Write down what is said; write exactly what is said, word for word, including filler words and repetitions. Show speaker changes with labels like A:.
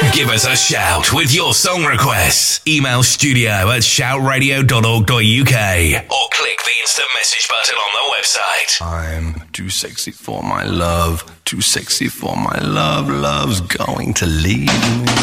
A: Give us a shout with your song requests. Email studio at shout radio dot org dot U K or click the instant message button on the website.
B: I'm too sexy for my love, too sexy for my love. Love's going to leave me.